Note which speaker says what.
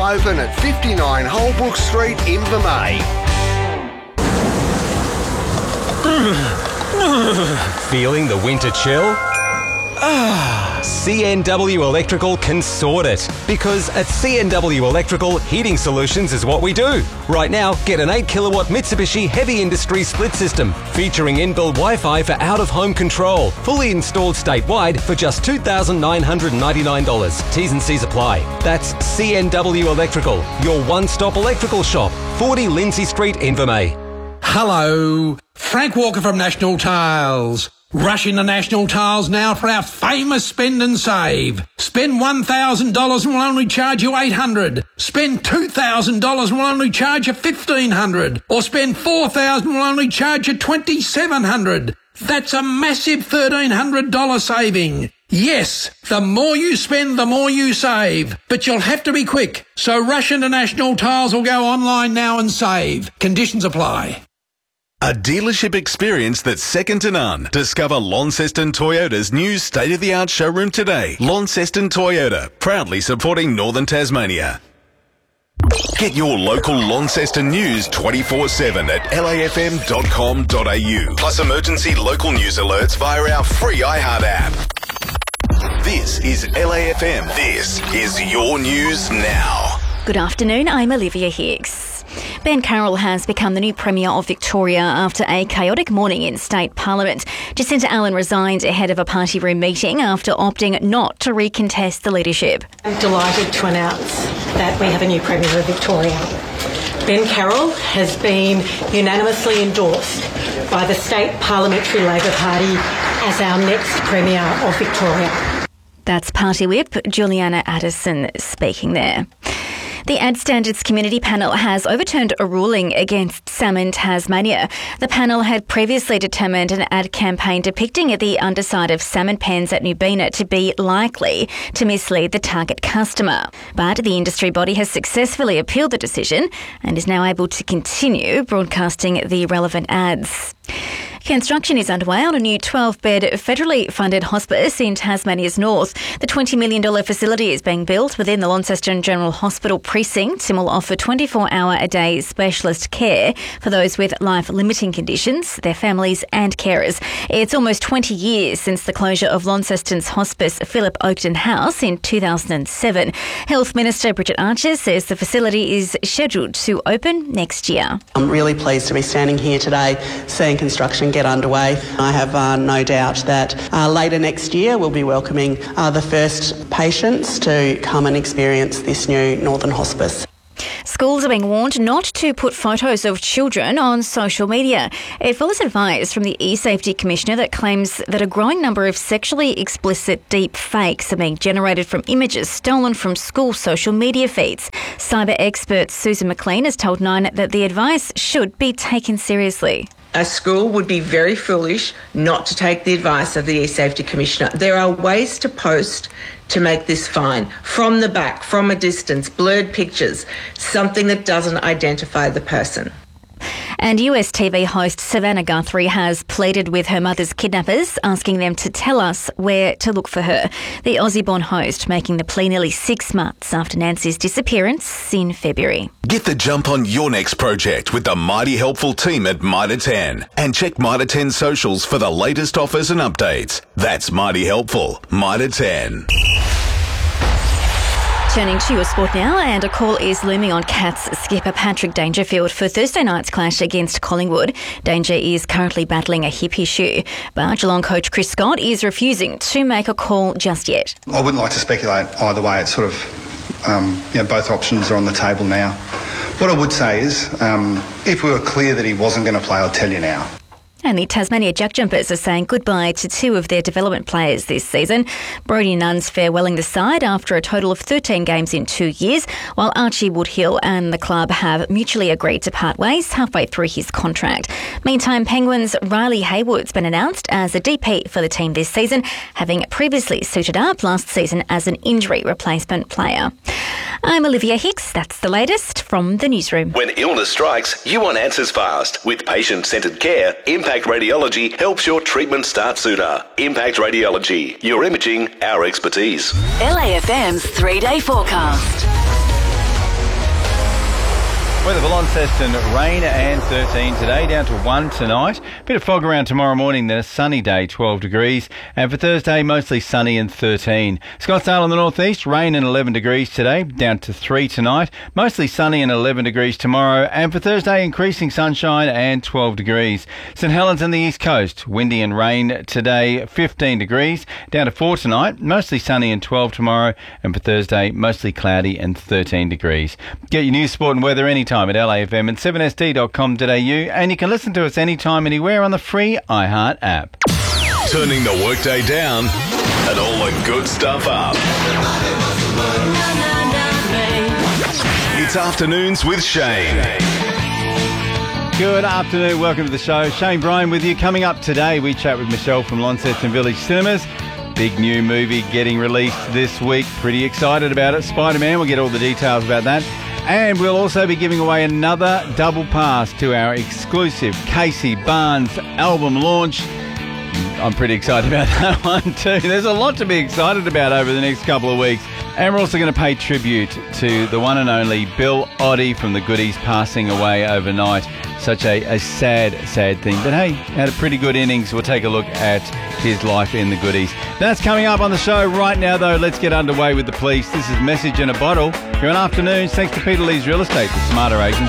Speaker 1: open at 59 Holbrook Street, Invermay.
Speaker 2: Feeling the winter chill? CNW Electrical can sort it. Because at CNW Electrical, heating solutions is what we do. Right now, get an 8 kilowatt Mitsubishi Heavy Industry split system featuring inbuilt Wi-Fi for out-of-home control. Fully installed statewide for just $2,999. T's and C's apply. That's CNW Electrical, your one-stop electrical shop. 40 Lindsay Street, Invermay.
Speaker 3: Hello, Frank Walker from National Tiles. Rush into National Tiles now for our famous spend and save. Spend $1,000 and we'll only charge you $800. Spend $2,000 and we'll only charge you $1,500. Or spend $4,000 and we'll only charge you $2,700. That's a massive $1,300 saving. Yes, the more you spend, the more you save. But you'll have to be quick. So rush into National Tiles or go online now and save. Conditions apply.
Speaker 4: A dealership experience that's second to none. Discover Launceston Toyota's new state-of-the-art showroom today. Launceston Toyota, proudly supporting Northern Tasmania. Get your local Launceston news 24/7 at lafm.com.au. Plus emergency local news alerts via our free iHeart app. This is LAFM. This is your news now.
Speaker 5: Good afternoon, I'm Olivia Hicks. Ben Carroll has become the new Premier of Victoria after a chaotic morning in State Parliament. Jacinta Allen resigned ahead of a party room meeting after opting not to recontest the leadership.
Speaker 6: I'm delighted to announce that we have a new Premier of Victoria. Ben Carroll has been unanimously endorsed by the State Parliamentary Labor Party as our next Premier of Victoria.
Speaker 5: That's Party Whip Juliana Addison speaking there. The Ad Standards Community Panel has overturned a ruling against Salmon Tasmania. The panel had previously determined an ad campaign depicting the underside of salmon pens at Nubina to be likely to mislead the target customer. But the industry body has successfully appealed the decision and is now able to continue broadcasting the relevant ads. Construction is underway on a new 12-bed federally funded hospice in Tasmania's north. The $20 million facility is being built within the Launceston General Hospital precinct and will offer 24-hour-a-day specialist care for those with life-limiting conditions, their families and carers. It's almost 20 years since the closure of Launceston's hospice Philip Oakton House in 2007. Health Minister Bridget Archer says the facility is scheduled to open next year.
Speaker 7: I'm really pleased to be standing here today seeing construction get underway. I have no doubt that later next year we'll be welcoming the first patients to come and experience this new Northern Hospice.
Speaker 5: Schools are being warned not to put photos of children on social media. It follows advice from the eSafety Commissioner that claims that a growing number of sexually explicit deep fakes are being generated from images stolen from school social media feeds. Cyber expert Susan McLean has told Nine that the advice should be taken seriously.
Speaker 8: A school would be very foolish not to take the advice of the eSafety Commissioner. There are ways to post to make this fine. From the back, from a distance, blurred pictures, something that doesn't identify the person.
Speaker 5: And US TV host Savannah Guthrie has pleaded with her mother's kidnappers, asking them to tell us where to look for her. The Aussie-born host making the plea nearly 6 months after Nancy's disappearance in February.
Speaker 4: Get the jump on your next project with the mighty helpful team at Mitre 10. And check Mitre 10 socials for the latest offers and updates. That's mighty helpful. Mitre 10.
Speaker 5: Turning to your sport now, and a call is looming on Cats skipper Patrick Dangerfield for Thursday night's clash against Collingwood. Danger is currently battling a hip issue, but Geelong coach Chris Scott is refusing to make a call just yet.
Speaker 9: I wouldn't like to speculate either way. It's sort of, both options are on the table now. What I would say is, if we were clear that he wasn't going to play, I'll tell you now.
Speaker 5: And the Tasmania Jack Jumpers are saying goodbye to 2 of their development players this season. Brodie Nunn's farewelling the side after a total of 13 games in 2 years, while Archie Woodhill and the club have mutually agreed to part ways halfway through his contract. Meantime, Penguins' Riley Hayward's been announced as a DP for the team this season, having previously suited up last season as an injury replacement player. I'm Olivia Hicks. That's the latest from the newsroom.
Speaker 10: When illness strikes, you want answers fast. With patient-centred care, Impact Radiology helps your treatment start sooner. Impact Radiology, your imaging, our expertise.
Speaker 11: LAFM's 3-day forecast. Weather for Launceston, rain and 13 today, down to 1 tonight. Bit of fog around tomorrow morning, then a sunny day, 12 degrees. And for Thursday, mostly sunny and 13. Scottsdale in the northeast, rain and 11 degrees today, down to 3 tonight. Mostly sunny and 11 degrees tomorrow. And for Thursday, increasing sunshine and 12 degrees. St Helens and the east coast, windy and rain today, 15 degrees, down to 4 tonight. Mostly sunny and 12 tomorrow. And for Thursday, mostly cloudy and 13 degrees. Get your news, sport and weather anytime at LAFM and 7sd.com.au, and you can listen to us anytime, anywhere on the free iHeart app.
Speaker 4: Turning the workday down and all the good stuff up. It's Afternoons with Shane.
Speaker 11: Good afternoon, welcome to the show. Shane Bryan with you. Coming up today, we chat with Michelle from Launceston Village Cinemas. Big new movie getting released this week. Pretty excited about it. Spider-Man, we'll get all the details about that. And we'll also be giving away another double pass to our exclusive Casey Barnes album launch. I'm pretty excited about that one too. There's a lot to be excited about over the next couple of weeks. And we're also going to pay tribute to the one and only Bill Oddie from the Goodies, passing away overnight. Such a sad thing. But hey, had a pretty good innings. We'll take a look at his life in the Goodies. That's coming up on the show. Right now, though, let's get underway with the police. This is Message in a Bottle. You're on Afternoons, thanks to Peter Lee's Real Estate, the smarter agents.